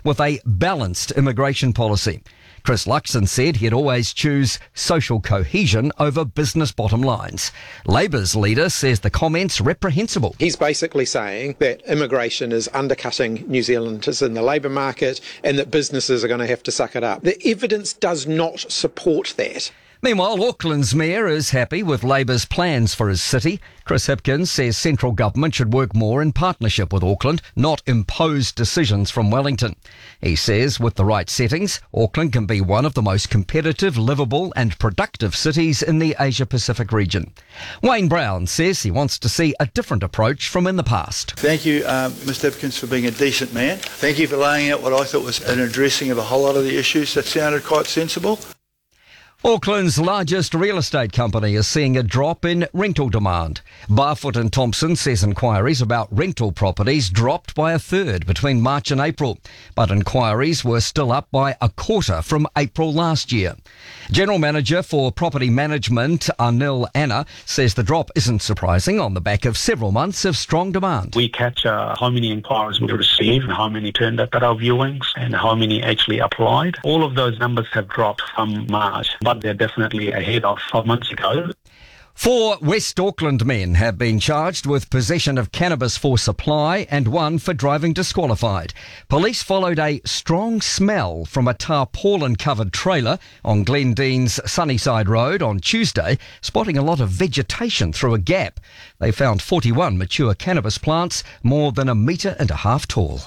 with a balanced immigration policy. Chris Luxon said he'd always choose social cohesion over business bottom lines. Labour's leader says the comment's reprehensible. He's basically saying that immigration is undercutting New Zealanders in the labour market and that businesses are going to have to suck it up. The evidence does not support that. Meanwhile, Auckland's mayor is happy with Labour's plans for his city. Chris Hipkins says central government should work more in partnership with Auckland, not impose decisions from Wellington. He says with the right settings, Auckland can be one of the most competitive, livable and productive cities in the Asia-Pacific region. Wayne Brown says he wants to see a different approach from in the past. Thank you, Mr Hipkins, for being a decent man. Thank you for laying out what I thought was an addressing of a whole lot of the issues that sounded quite sensible. Auckland's largest real estate company is seeing a drop in rental demand. Barfoot and Thompson says inquiries about rental properties dropped by a third between March and April, but inquiries were still up by a quarter from April last year. General Manager for Property Management, Anil Anna, says the drop isn't surprising on the back of several months of strong demand. We capture how many inquiries we receive, how many turned up at our viewings, and how many actually applied. All of those numbers have dropped from March, but they're definitely ahead of 5 months ago. 4 West Auckland men have been charged with possession of cannabis for supply and 1 for driving disqualified. Police followed a strong smell from a tarpaulin-covered trailer on Glendean's Sunnyside Road on Tuesday, spotting a lot of vegetation through a gap. They found 41 mature cannabis plants, more than 1.5 metres tall.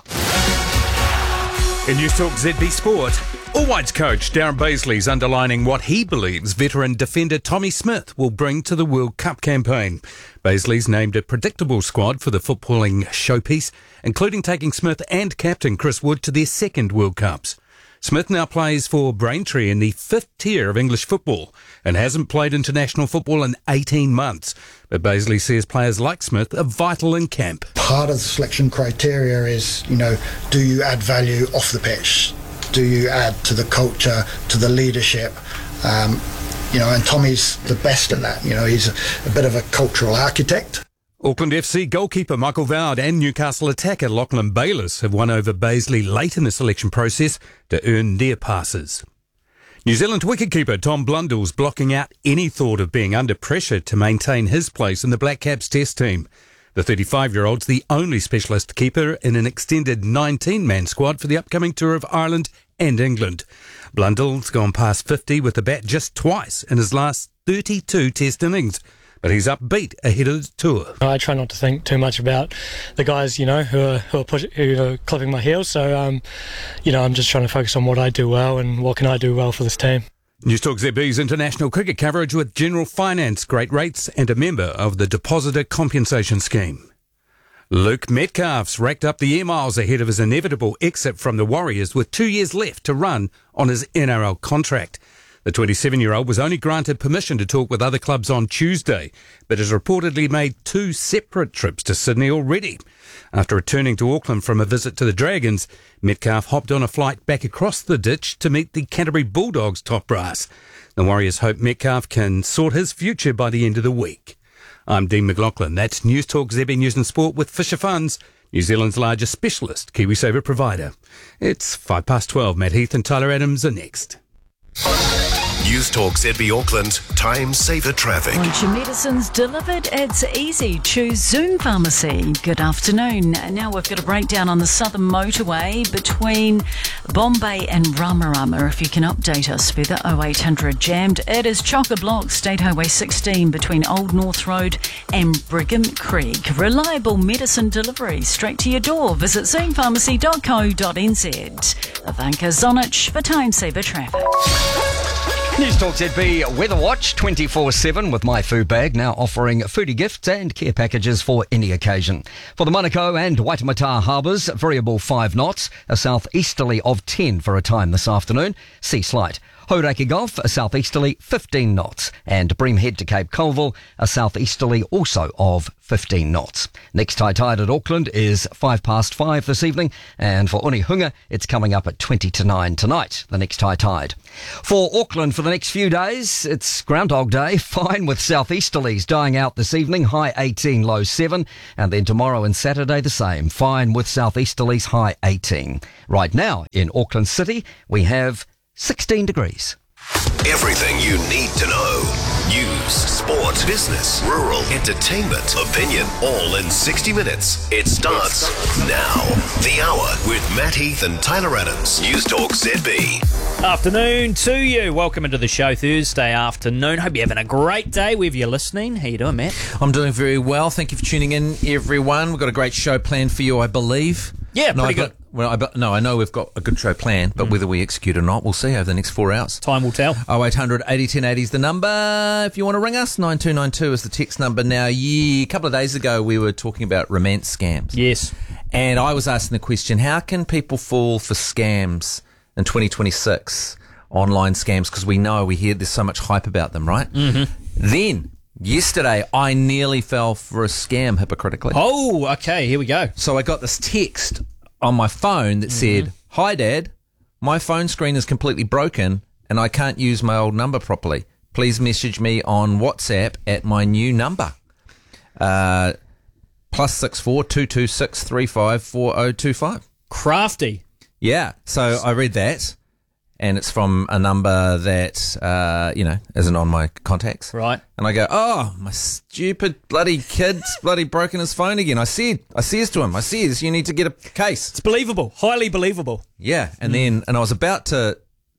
In News Talk ZB Sport, All Whites coach Darren Bazley's underlining what he believes veteran defender Tommy Smith will bring to the World Cup campaign. Bazley's named a predictable squad for the footballing showpiece, including taking Smith and captain Chris Wood to their second World Cups. Smith now plays for Braintree in the 5th tier of English football and hasn't played international football in 18 months. But Bazley says players like Smith are vital in camp. Part of the selection criteria is, do you add value off the pitch? Do you add to the culture, to the leadership? And Tommy's the best at that. He's a bit of a cultural architect. Auckland FC goalkeeper Michael Vowd and Newcastle attacker Lachlan Bayliss have won over Bazley late in the selection process to earn their passes. New Zealand wicketkeeper Tom Blundell's blocking out any thought of being under pressure to maintain his place in the Black Caps Test team. The 35-year-old's the only specialist keeper in an extended 19-man squad for the upcoming tour of Ireland and England. Blundell's gone past 50 with the bat just twice in his last 32 Test innings, but he's upbeat ahead of the tour. I try not to think too much about the guys, who are clipping my heels. So, I'm just trying to focus on what I do well and what can I do well for this team. News Talk ZB's international cricket coverage with General Finance, great rates and a member of the Depositor Compensation Scheme. Luke Metcalf's racked up the air miles ahead of his inevitable exit from the Warriors with 2 years left to run on his NRL contract. The 27-year-old was only granted permission to talk with other clubs on Tuesday, but has reportedly made 2 separate trips to Sydney already. After returning to Auckland from a visit to the Dragons, Metcalf hopped on a flight back across the ditch to meet the Canterbury Bulldogs top brass. The Warriors hope Metcalf can sort his future by the end of the week. I'm Dean McLaughlin. That's News Talk ZB News and Sport with Fisher Funds, New Zealand's largest specialist KiwiSaver provider. It's 12:05. Matt Heath and Tyler Adams are next. News Talk ZB Auckland, Time Saver Traffic. Want your medicines delivered? It's easy. Choose Zoom Pharmacy. Good afternoon. Now we've got a breakdown on the Southern Motorway between Bombay and Ramarama. If you can update us further, 0800 jammed. It is chock-a-block, State Highway 16 between Old North Road and Brigham Creek. Reliable medicine delivery straight to your door. Visit zoompharmacy.co.nz. Ivanka Zonich for Time Saver Traffic. News Talk ZB Weather Watch 24/7 with My Food Bag, now offering foodie gifts and care packages for any occasion. For the Manukau and Waitemata harbours, variable 5 knots, a southeasterly of 10 for a time this afternoon. Sea slight. Hauraki Gulf, a southeasterly 15 knots. And Bream Head to Cape Colville, a southeasterly also of 15 knots. Next high tide at Auckland is 5:05 this evening. And for Unihunga, it's coming up at 20 to 9 tonight, the next high tide. For Auckland for the next few days, it's Groundhog Day. Fine with southeasterlies dying out this evening, high 18, low 7. And then tomorrow and Saturday the same, fine with southeasterlies, high 18. Right now in Auckland City, we have 16 degrees. Everything you need to know. News, sport, business, rural, entertainment, opinion, all in 60 minutes. It starts now. The Hour with Matt Heath and Tyler Adams. News Talk ZB. Afternoon to you. Welcome into the show Thursday afternoon. Hope you're having a great day wherever you're listening. How you doing, Matt? I'm doing very well. Thank you for tuning in, everyone. We've got a great show planned for you, I believe. Yeah, pretty good. I know we've got a good show planned, but whether we execute or not, we'll see over the next 4 hours. Time will tell. 0800 80 1080 is the number. If you want to ring us, 9292 is the text number. Now, a couple of days ago, we were talking about romance scams. Yes. And I was asking the question, how can people fall for scams in 2026, online scams? Because we hear there's so much hype about them, right? Mm-hmm. Then, yesterday, I nearly fell for a scam hypocritically. Oh, okay, here we go. So I got this text on my phone that said, "Hi, Dad, my phone screen is completely broken and I can't use my old number properly. Please message me on WhatsApp at my new number. +64 226 35 4025. Crafty. Yeah, so I read that, and it's from a number that, isn't on my contacts. Right. And I go, oh, my stupid bloody kid's bloody broken his phone again. I says to him, you need to get a case. It's believable. Highly believable. Yeah, and then I was about to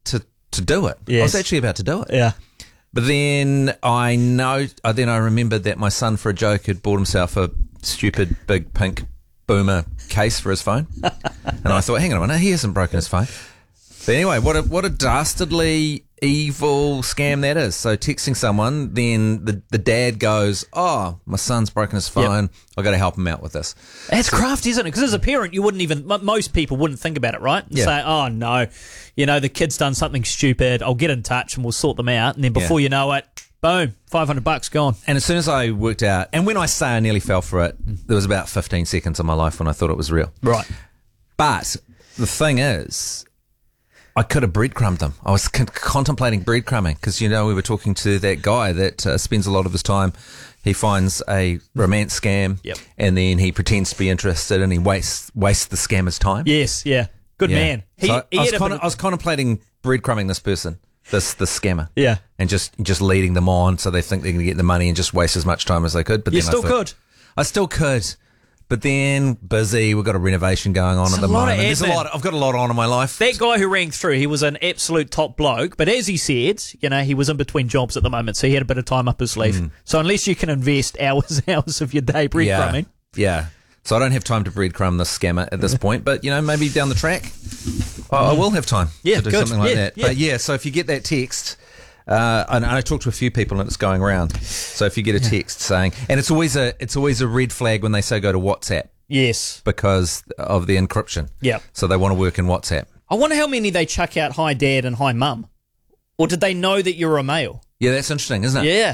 do it. Yes. I was actually about to do it. Yeah. But then I remembered that my son, for a joke, had bought himself a stupid big pink boomer case for his phone. And I thought, hang on a minute, he hasn't broken his phone. But anyway, what a dastardly evil scam that is. So texting someone, then the dad goes, oh, my son's broken his phone. Yep. I've got to help him out with this. It's crafty, isn't it? Because as a parent, you wouldn't even, most people wouldn't think about it, right? And say, oh no, the kid's done something stupid. I'll get in touch and we'll sort them out. And then before you know it, boom, $500 gone. And as soon as I worked out, and when I say I nearly fell for it, there was about 15 seconds of my life when I thought it was real. Right. But the thing is, I could have breadcrumbed them. I was contemplating breadcrumbing because, we were talking to that guy that spends a lot of his time. He finds a romance scam, and then he pretends to be interested, and he wastes the scammer's time. Yes, yeah. Good man. I was contemplating breadcrumbing this person, this scammer. Yeah. And just leading them on so they think they're going to get the money and just waste as much time as they could. But you still could. I still could. But then busy, we've got a renovation going on at the moment. I've got a lot on in my life. That guy who rang through, he was an absolute top bloke. But as he said, he was in between jobs at the moment, so he had a bit of time up his sleeve. So unless you can invest hours of your day breadcrumbing. Yeah. So I don't have time to breadcrumb this scammer at this point. But, maybe down the track, I will have time to do something like that. Yeah. But so if you get that text... and I talked to a few people and it's going around. So if you get a text saying, and it's always a red flag when they say go to WhatsApp. Yes. Because of the encryption. Yeah. So they want to work in WhatsApp. I wonder how many they chuck out hi dad and hi mum. Or did they know that you're a male? Yeah, that's interesting, isn't it? Yeah.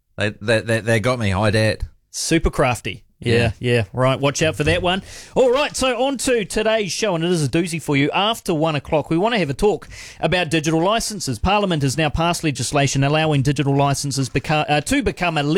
They got me, hi dad. Super crafty. Yeah. Right, watch out for that one. All right, so on to today's show, and it is a doozy for you. After 1 o'clock, we want to have a talk about digital licences. Parliament has now passed legislation allowing digital licences to become a